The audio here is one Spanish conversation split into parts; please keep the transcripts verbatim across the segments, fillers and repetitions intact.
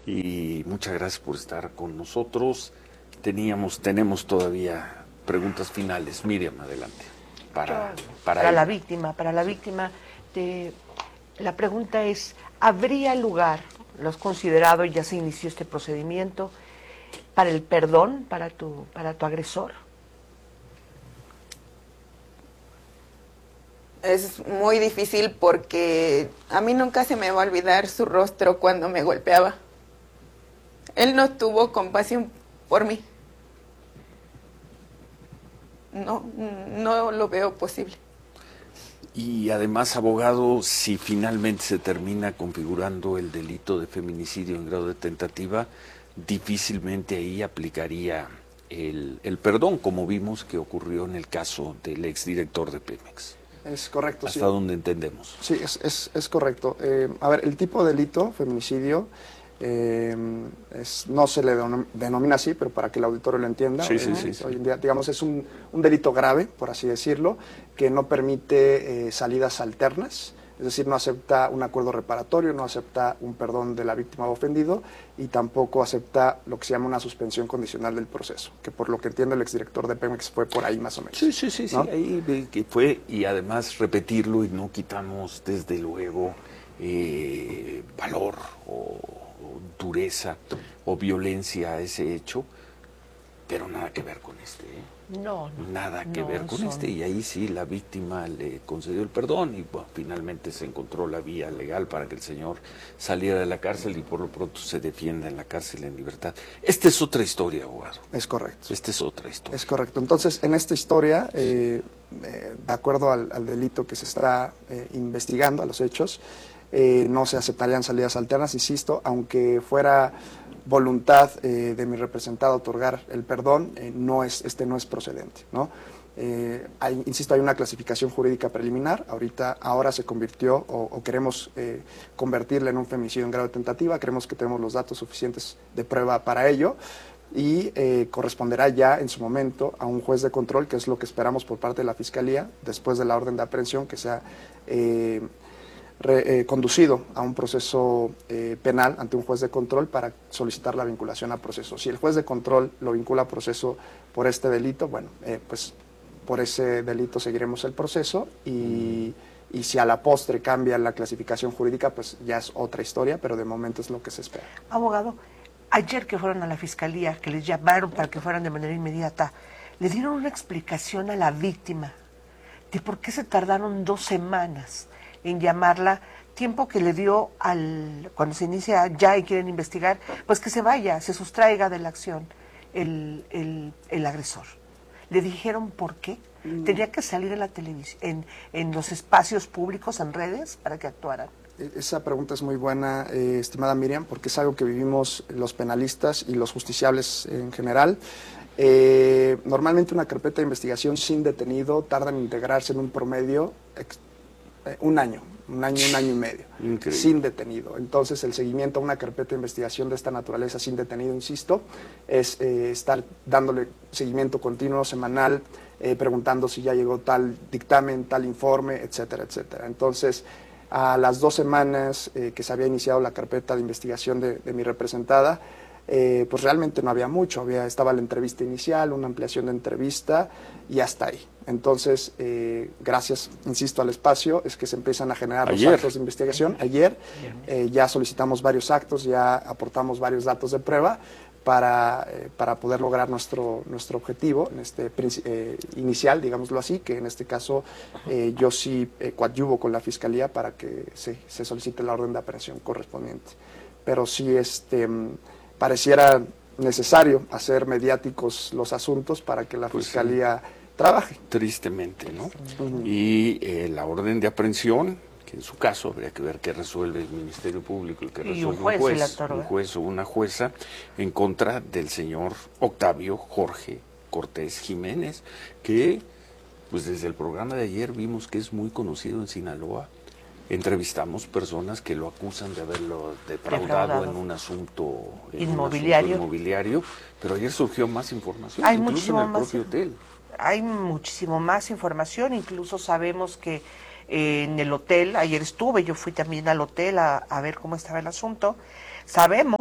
y muchas gracias por estar con nosotros. Teníamos, tenemos todavía preguntas finales. Miriam, adelante. Para, Yo, para, para la víctima, para la víctima, de, la pregunta es, ¿habría lugar, lo has considerado y ya se inició este procedimiento, para el perdón para tu, para tu agresor? Es muy difícil porque a mí nunca se me va a olvidar su rostro cuando me golpeaba. Él no tuvo compasión por mí. No, no lo veo posible. Y además, abogado, si finalmente se termina configurando el delito de feminicidio en grado de tentativa, difícilmente ahí aplicaría el, el perdón, como vimos que ocurrió en el caso del exdirector de Pemex. Es correcto, Hasta sí. donde entendemos. Sí, es, es, es correcto. Eh, a ver, el tipo de delito, feminicidio, eh, es, no se le denomina así, pero para que el auditorio lo entienda, sí, eh, sí, sí, hoy sí. en día, digamos, es un, un delito grave, por así decirlo, que no permite eh, salidas alternas, es decir, no acepta un acuerdo reparatorio, no acepta un perdón de la víctima o ofendido y tampoco acepta lo que se llama una suspensión condicional del proceso, que por lo que entiendo el exdirector de Pemex fue por ahí más o menos. Sí, sí, sí, ¿no? sí, ahí que fue, y además repetirlo y no quitamos desde luego eh, valor o, o dureza o violencia a ese hecho, pero nada que ver con este, ¿eh? No, no. Nada que no, ver con son... este, y ahí sí la víctima le concedió el perdón y bueno, finalmente se encontró la vía legal para que el señor saliera de la cárcel y por lo pronto se defienda en la cárcel en libertad. Esta es otra historia, abogado. Es correcto. Esta es otra historia. Es correcto. Entonces, en esta historia, eh, eh, de acuerdo al, al delito que se está eh, investigando, a los hechos, eh, no se aceptarían salidas alternas, insisto, aunque fuera voluntad eh, de mi representado otorgar el perdón, eh, no es, este no es procedente, ¿no? Eh, hay, insisto, hay una clasificación jurídica preliminar, ahorita, ahora se convirtió o, o queremos eh, convertirla en un feminicidio en grado de tentativa, creemos que tenemos los datos suficientes de prueba para ello y eh, corresponderá ya en su momento a un juez de control, que es lo que esperamos por parte de la Fiscalía, después de la orden de aprehensión, que sea eh, Re, eh, conducido a un proceso eh, penal ante un juez de control para solicitar la vinculación a proceso. Si el juez de control lo vincula a proceso por este delito, bueno, eh, pues por ese delito seguiremos el proceso y, y si a la postre cambia la clasificación jurídica, pues ya es otra historia, pero de momento es lo que se espera. Abogado, ayer que fueron a la Fiscalía, que les llamaron para que fueran de manera inmediata, le dieron una explicación a la víctima de por qué se tardaron dos semanas en llamarla, tiempo que le dio al cuando se inicia ya y quieren investigar, pues que se vaya, se sustraiga de la acción el, el, el agresor. ¿Le dijeron por qué? Mm. ¿Tenía que salir en la televisión, en, en los espacios públicos, en redes, para que actuaran? Esa pregunta es muy buena, eh, estimada Miriam, porque es algo que vivimos los penalistas y los justiciables en general. Eh, normalmente una carpeta de investigación sin detenido tarda en integrarse en un promedio un año, un año, un año y medio, Increíble. sin detenido. Entonces, el seguimiento a una carpeta de investigación de esta naturaleza sin detenido, insisto, es eh, estar dándole seguimiento continuo, semanal, eh, preguntando si ya llegó tal dictamen, tal informe, etcétera, etcétera. Entonces, a las dos semanas eh, que se había iniciado la carpeta de investigación de, de mi representada, eh, pues realmente no había mucho, había, estaba la entrevista inicial, una ampliación de entrevista y hasta ahí. Entonces, eh, gracias, insisto, al espacio, es que se empiezan a generar Ayer. los actos de investigación. Ayer eh, ya solicitamos varios actos, ya aportamos varios datos de prueba para, eh, para poder lograr nuestro, nuestro objetivo en este eh, inicial, digámoslo así, que en este caso eh, yo sí eh, coadyuvo con la Fiscalía para que se, se solicite la orden de aprehensión correspondiente. Pero sí, este, pareciera necesario hacer mediáticos los asuntos para que la pues Fiscalía... Sí. trabaje. Tristemente, ¿no? Uh-huh. Y eh, la orden de aprehensión, que en su caso habría que ver qué resuelve el Ministerio Público y qué resuelve un juez, un juez, un juez o una jueza en contra del señor Octavio Jorge Cortés Jiménez, que pues desde el programa de ayer vimos que es muy conocido en Sinaloa. Entrevistamos personas que lo acusan de haberlo defraudado, defraudado. en un asunto en inmobiliario. Un asunto inmobiliario, pero ayer surgió más información, Hay incluso en el más, propio hotel. Hay muchísimo más información, incluso sabemos que eh, en el hotel, ayer estuve, yo fui también al hotel a, a ver cómo estaba el asunto, sabemos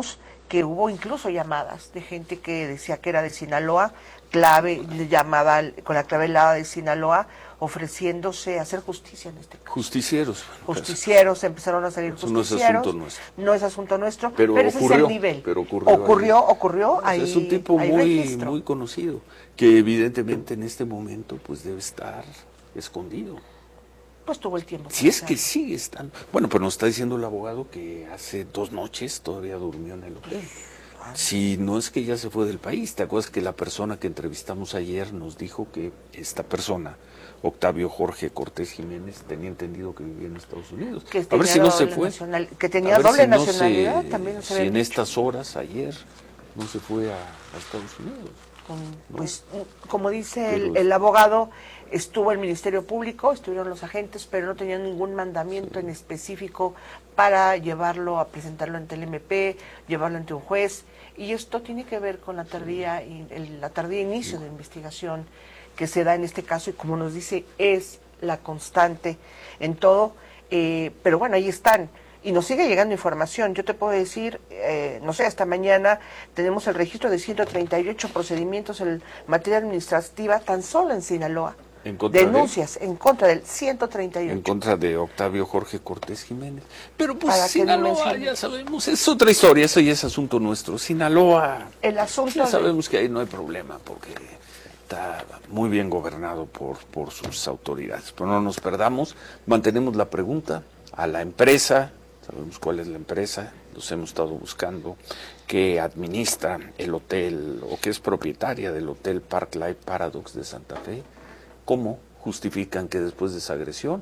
que hubo incluso llamadas de gente que decía que era de Sinaloa, clave, llamada con la clave helada de Sinaloa, ofreciéndose a hacer justicia en este caso. Justicieros. Justicieros, empezaron a salir Eso justicieros. No es asunto nuestro. No es asunto nuestro, pero, pero ocurrió, ese es el nivel. Pero ocurrió. Ocurrió, ahí. ocurrió, ahí Es un tipo hay muy, registro. muy conocido, que evidentemente en este momento pues debe estar escondido. Pues tuvo el tiempo. Si es que sigue estando. Bueno, pero nos está diciendo el abogado que hace dos noches todavía durmió en el hotel. Si no es que ya se fue del país. ¿Te acuerdas que la persona que entrevistamos ayer nos dijo que esta persona, Octavio Jorge Cortés Jiménez, tenía entendido que vivía en Estados Unidos? Que a ver si no se fue. Nacional, que tenía doble si no nacionalidad, se, también se Si en dicho. estas horas, ayer, no se fue a, a Estados Unidos. Con, ¿no? Pues, como dice el, Pero, el abogado, estuvo el Ministerio Público, estuvieron los agentes, pero no tenían ningún mandamiento sí. en específico para llevarlo a presentarlo ante el M P, llevarlo ante un juez, y esto tiene que ver con la tardía, el, la tardía inicio de investigación que se da en este caso, y como nos dice, es la constante en todo, eh, pero bueno, ahí están. Y nos sigue llegando información. Yo te puedo decir, eh, no sé, hasta mañana tenemos el registro de ciento treinta y ocho procedimientos en materia administrativa tan solo en Sinaloa. En contra Denuncias de, en contra del ciento treinta y ocho. En contra de Octavio Jorge Cortés Jiménez. Pero pues Para Sinaloa, ya sabemos, es otra historia, eso ya es asunto nuestro. Sinaloa, el asunto ya sabemos de... que ahí no hay problema, porque está muy bien gobernado por, por sus autoridades. Pero no nos perdamos, mantenemos la pregunta a la empresa. Sabemos cuál es la empresa, los hemos estado buscando, que administra el hotel o que es propietaria del hotel Park Life Paradox de Santa Fe. ¿Cómo justifican que después de esa agresión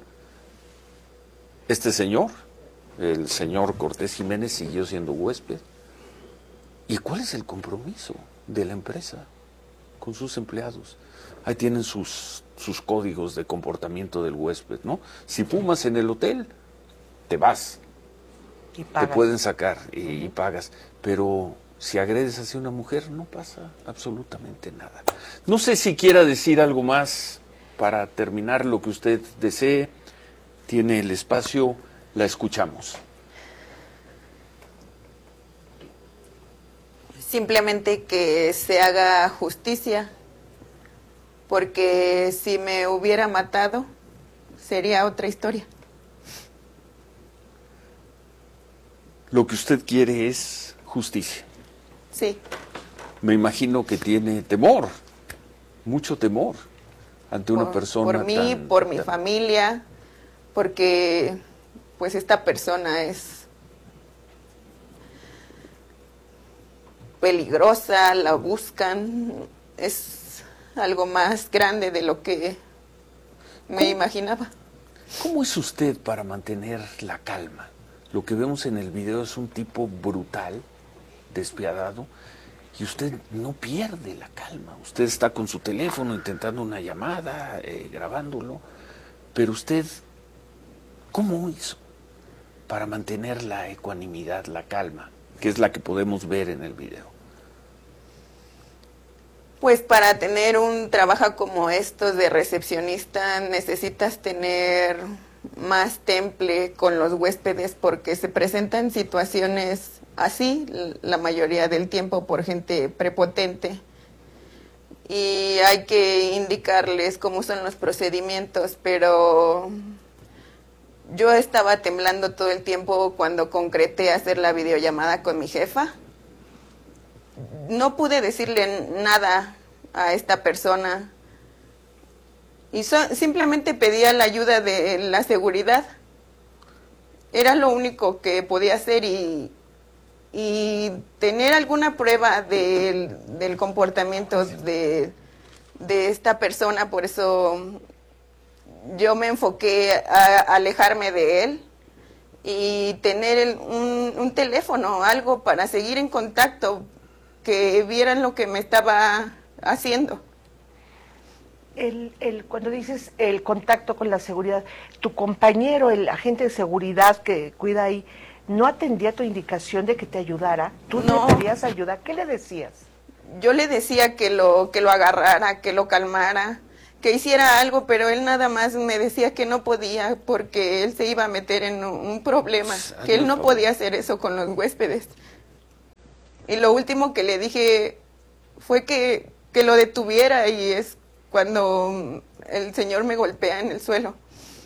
este señor, el señor Cortés Jiménez, siguió siendo huésped? ¿Y cuál es el compromiso de la empresa con sus empleados? Ahí tienen sus, sus códigos de comportamiento del huésped, ¿no? Si fumas en el hotel, te vas. Y te pueden sacar y, uh-huh. y pagas, pero si agredes hacia una mujer no pasa absolutamente nada. No sé si quiera decir algo más para terminar lo que usted desee. Tiene el espacio, la escuchamos. Simplemente que se haga justicia, porque si me hubiera matado sería otra historia. Lo que usted quiere es justicia. Sí. Me imagino que tiene temor, mucho temor, ante una por, persona Por mí, tan, por mi tan... familia, porque pues esta persona es peligrosa, la buscan, es algo más grande de lo que me ¿Cómo? imaginaba. ¿Cómo es usted para mantener la calma? Lo que vemos en el video es un tipo brutal, despiadado, y usted no pierde la calma. Usted está con su teléfono intentando una llamada, eh, grabándolo, pero usted, ¿cómo hizo para mantener la ecuanimidad, la calma, que es la que podemos ver en el video? Pues para tener un trabajo como estos de recepcionista necesitas tener más temple con los huéspedes, porque se presentan situaciones así la mayoría del tiempo por gente prepotente, y hay que indicarles cómo son los procedimientos, pero yo estaba temblando todo el tiempo cuando concreté hacer la videollamada con mi jefa. No pude decirle nada a esta persona y so, simplemente pedía la ayuda de la seguridad. Era lo único que podía hacer, y, y tener alguna prueba del, del comportamiento de, de esta persona. Por eso yo me enfoqué a alejarme de él y tener el, un, un teléfono, algo para seguir en contacto, que vieran lo que me estaba haciendo. El, el, cuando dices el contacto con la seguridad, tu compañero, el agente de seguridad que cuida ahí, ¿no atendía tu indicación de que te ayudara? ¿Tú no le pedías ayuda? ¿Qué le decías? Yo le decía que lo, que lo agarrara, que lo calmara, que hiciera algo, pero él nada más me decía que no podía, porque él se iba a meter en un, un problema, que él no podía hacer eso con los huéspedes. Y lo último que le dije fue que, que lo detuviera, y es cuando el señor me golpea en el suelo.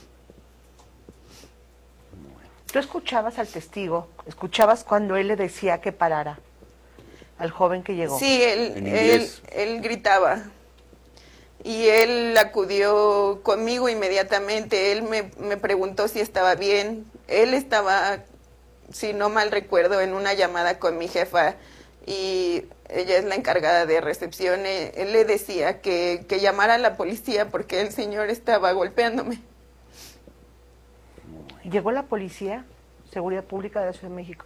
¿Tú escuchabas al testigo? ¿Escuchabas cuando él le decía que parara al joven que llegó? Sí, él, él, él gritaba. Y él acudió conmigo inmediatamente. Él me, me preguntó si estaba bien. Él estaba, si no mal recuerdo, en una llamada con mi jefa, y ella es la encargada de recepción. Él le decía que, que llamara a la policía porque el señor estaba golpeándome. ¿Llegó la policía, Seguridad Pública de la Ciudad de México?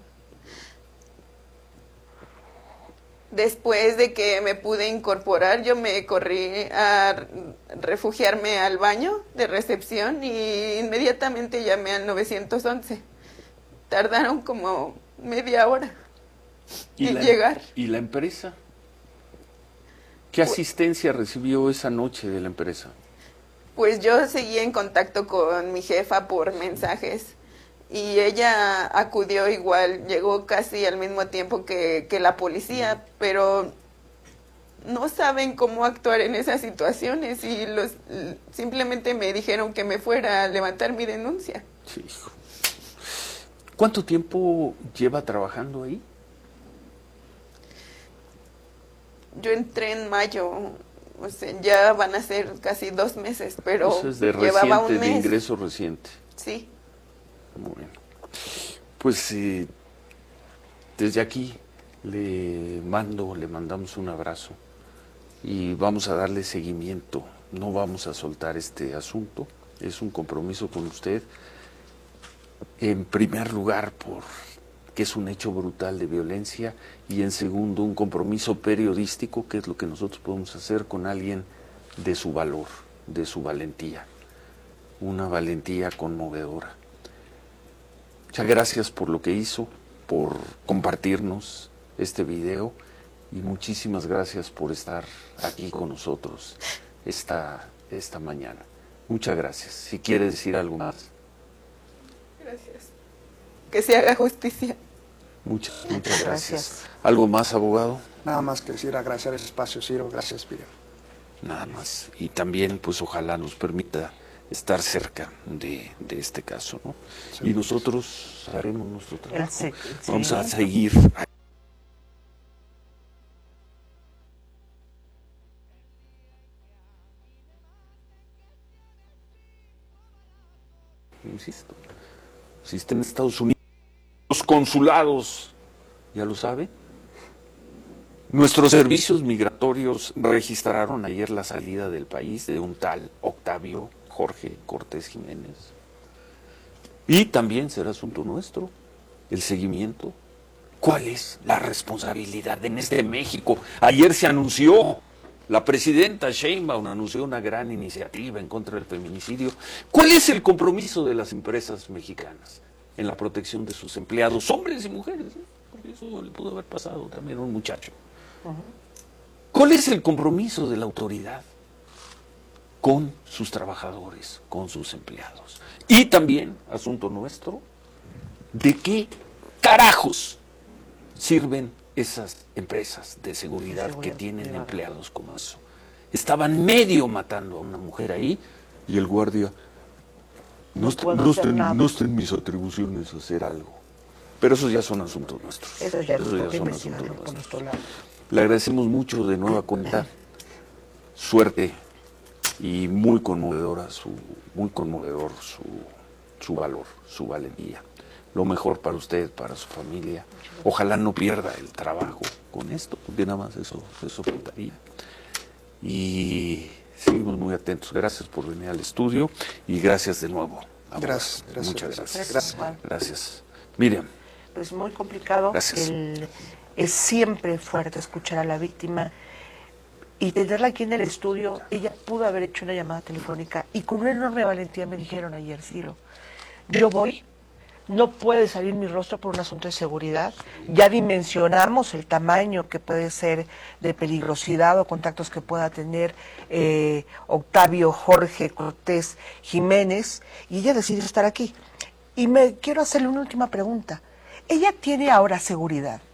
Después de que me pude incorporar, yo me corrí a refugiarme al baño de recepción y inmediatamente llamé al nueve once. Tardaron como media hora en llegar. ¿Y la empresa? ¿Qué asistencia recibió esa noche de la empresa? Pues yo seguí en contacto con mi jefa por mensajes, y ella acudió igual, llegó casi al mismo tiempo que, que la policía, pero no saben cómo actuar en esas situaciones, y los simplemente me dijeron que me fuera a levantar mi denuncia. Sí. ¿Cuánto tiempo lleva trabajando ahí? Yo entré en mayo. O sea, ya van a ser casi dos meses, pero Eso es de llevaba reciente, un mes. de ingreso reciente. Sí. Muy bien. Pues eh, desde aquí le mando, le mandamos un abrazo y vamos a darle seguimiento. No vamos a soltar este asunto. Es un compromiso con usted. En primer lugar, por que es un hecho brutal de violencia, y en segundo, un compromiso periodístico, que es lo que nosotros podemos hacer con alguien de su valor, de su valentía, una valentía conmovedora. Muchas gracias por lo que hizo, por compartirnos este video, y muchísimas gracias por estar aquí con nosotros esta, esta mañana. Muchas gracias. Si quiere decir algo más. Gracias. Que se haga justicia. Muchas, muchas gracias. ¿Algo más, abogado? Nada más que decir, agradecer el espacio, Ciro. Gracias, Miriam. Nada más. Y también, pues, ojalá nos permita estar cerca de, de este caso, ¿no? Sí. Y nosotros haremos nuestro trabajo. Sí, sí. Vamos a seguir. Insisto, existe en Estados Unidos. Los consulados, ya lo sabe. Nuestros servicios migratorios registraron ayer la salida del país de un tal Octavio Jorge Cortés Jiménez. Y también será asunto nuestro el seguimiento. ¿Cuál es la responsabilidad en este México? Ayer se anunció, la presidenta Sheinbaum anunció una gran iniciativa en contra del feminicidio. ¿Cuál es el compromiso de las empresas mexicanas en la protección de sus empleados, hombres y mujeres? ¿eh? Porque eso le pudo haber pasado también a un muchacho. Uh-huh. ¿Cuál es el compromiso de la autoridad con sus trabajadores, con sus empleados? Y también, asunto nuestro, ¿de qué carajos sirven esas empresas de seguridad, de seguridad que tienen privada. Empleados como eso? Estaban medio matando a una mujer ahí y el guardia... No, no, no, estén, no estén mis atribuciones a hacer algo. Pero esos ya son asuntos nuestros. Eso ya, Eso ya son asuntos nuestros. Le agradecemos mucho de nueva cuenta. Suerte y muy conmovedora su, muy conmovedor su, su valor, su valentía. Lo mejor para usted, para su familia. Ojalá no pierda el trabajo con esto, porque nada más eso, eso faltaría. Y seguimos muy atentos. Gracias por venir al estudio y gracias de nuevo. Gracias, gracias. Muchas gracias. Gracias. Gracias. Gracias. Miriam. Pues muy complicado. Gracias. El, es siempre fuerte escuchar a la víctima y tenerla aquí en el estudio. Ella pudo haber hecho una llamada telefónica y con una enorme valentía me dijeron ayer, Ciro, yo voy, no puede salir mi rostro por un asunto de seguridad. Ya dimensionamos el tamaño que puede ser de peligrosidad o contactos que pueda tener eh, Octavio Jorge Cortés Jiménez, y ella decidió estar aquí. Y me quiero hacerle una última pregunta. Ella tiene ahora seguridad,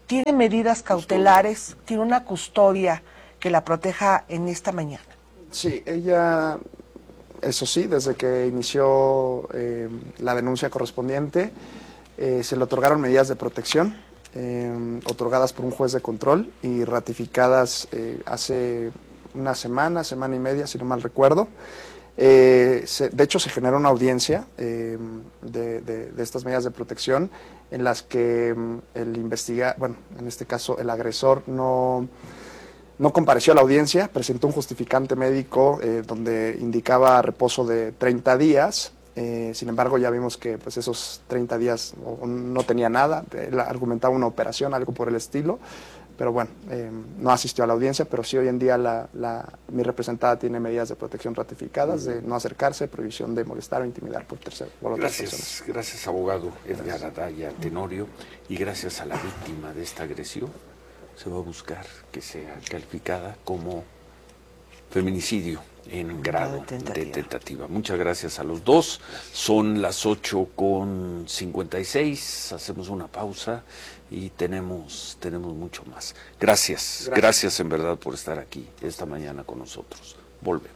tiene medidas cautelares, tiene una custodia que la proteja en esta mañana. Sí, ella, eso sí, desde que inició eh, la denuncia correspondiente, eh, se le otorgaron medidas de protección, eh, otorgadas por un juez de control y ratificadas eh, hace una semana, semana y media, si no mal recuerdo. Eh, se, de hecho, se generó una audiencia eh, de, de, de estas medidas de protección en las que el investiga, bueno, en este caso el agresor no, no compareció a la audiencia, presentó un justificante médico eh, donde indicaba reposo de treinta días, eh, sin embargo ya vimos que pues, esos treinta días no, no tenía nada, él argumentaba una operación, algo por el estilo. Pero bueno, eh, no asistió a la audiencia, pero sí hoy en día la, la, mi representada tiene medidas de protección ratificadas, de no acercarse, prohibición de molestar o intimidar por, tercer, por otras gracias, personas. Gracias, abogado Edgar Adaya Tenorio, y gracias a la víctima de esta agresión, se va a buscar que sea calificada como feminicidio en grado de tentativa. de tentativa. Muchas gracias a los dos. Son las ocho con cincuenta y seis, hacemos una pausa y tenemos, tenemos mucho más. Gracias, gracias, gracias en verdad por estar aquí esta mañana con nosotros. Volvemos.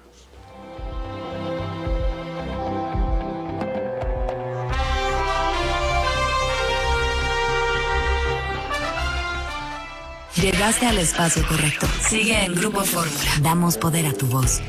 Llegaste al espacio correcto. Sigue en Grupo Fórmula. Damos poder a tu voz.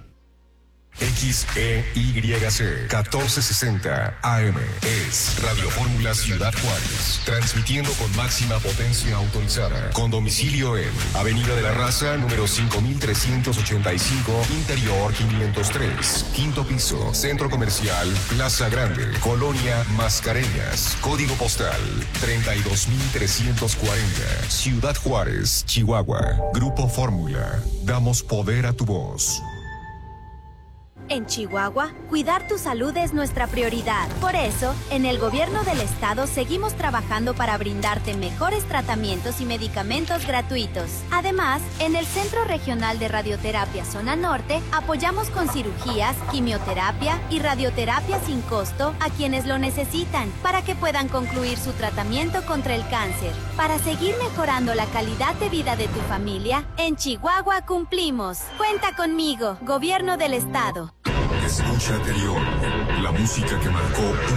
X E Y C catorce sesenta A M es Radio Fórmula Ciudad Juárez, transmitiendo con máxima potencia autorizada, con domicilio en Avenida de la Raza, número cinco mil trescientos ochenta y cinco, Interior quinientos tres, quinto piso, Centro Comercial Plaza Grande, Colonia Mascareñas, código postal treinta y dos mil trescientos cuarenta, Ciudad Juárez, Chihuahua. Grupo Fórmula, damos poder a tu voz. En Chihuahua, cuidar tu salud es nuestra prioridad. Por eso, en el gobierno del estado seguimos trabajando para brindarte mejores tratamientos y medicamentos gratuitos. Además, en el Centro Regional de Radioterapia Zona Norte, apoyamos con cirugías, quimioterapia y radioterapia sin costo a quienes lo necesitan, para que puedan concluir su tratamiento contra el cáncer. Para seguir mejorando la calidad de vida de tu familia, en Chihuahua cumplimos. Cuenta conmigo, Gobierno del Estado. Escucha anterior, la música que marcó